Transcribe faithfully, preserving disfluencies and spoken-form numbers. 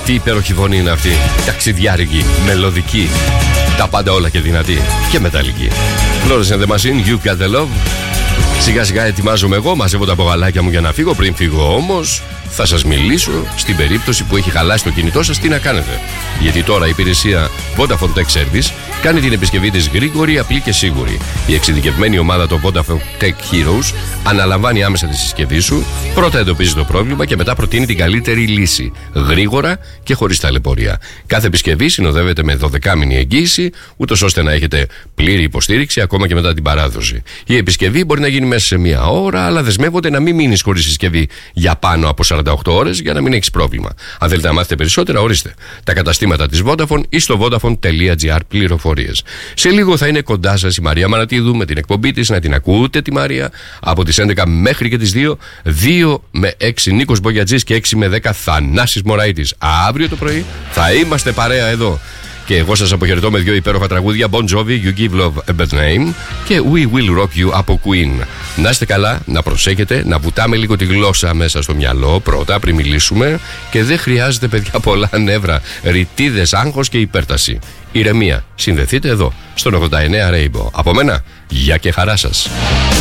Τι υπέροχη φωνή είναι αυτή. Ταξιδιάρικη, μελωδική. Τα πάντα όλα και δυνατή. Και μεταλλική. Florence and the Machine, You Got the Love. Σιγά σιγά ετοιμάζομαι εγώ, μαζεύω τα μπογαλάκια μου για να φύγω. Πριν φύγω όμως, θα σας μιλήσω στην περίπτωση που έχει χαλάσει το κινητό σας τι να κάνετε. Γιατί τώρα η υπηρεσία Vodafone Tech Service κάνει την επισκευή της γρήγορη, απλή και σίγουρη. Η εξειδικευμένη ομάδα των Vodafone Tech Heroes αναλαμβάνει άμεσα τη συσκευή σου, πρώτα εντοπίζει το πρόβλημα και μετά προτείνει την καλύτερη λύση. Γρήγορα και χωρίς ταλαιπωρία. Κάθε επισκευή συνοδεύεται με δωδεκάμηνη εγγύηση, ούτως ώστε να έχετε πλήρη υποστήριξη ακόμα και μετά την παράδοση. Η επισκευή μπορεί να γίνει μέσα σε μία ώρα, αλλά δεσμεύονται να μην μείνεις χωρίς συσκευή για πάνω από σαράντα οκτώ ώρες για να μην έχεις πρόβλημα. Αν θέλετε να μάθετε περισσότερα, ορίστε τα καταστήματα της Vodafone ή στο vodafone.gr πληροφορίες. Σε λίγο θα είναι κοντά σας η Μαρία Μανατίδου με την εκπομπή της. Να την ακούτε τη Μαρία από τις έντεκα μέχρι και τις δύο. δύο με έξι Νίκος Μπογιατζής και έξι με δέκα Θανάσης Μωραΐτης. Αύριο το πρωί θα είμαστε παρέα εδώ. Και εγώ σας αποχαιρετώ με δύο υπέροχα τραγούδια, Bon Jovi, You Give Love a Bad Name και We Will Rock You από Queen. Να είστε καλά, να προσέχετε, να βουτάμε λίγο τη γλώσσα μέσα στο μυαλό πρώτα πριν μιλήσουμε και δεν χρειάζεται παιδιά πολλά νεύρα, ρητίδες, άγχος και υπέρταση. Ηρεμία, συνδεθείτε εδώ στον ογδόντα εννέα Rainbow. Από μένα, γεια και χαρά σας.